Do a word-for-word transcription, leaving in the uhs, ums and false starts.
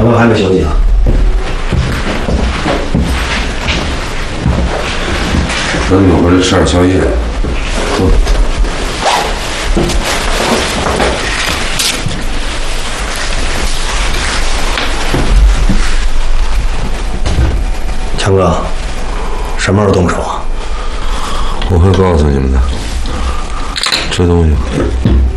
么还没休息啊？ 等一会儿吃点宵夜。走。 强哥，什么时候动手啊？ 我会告诉你们的。吃东西。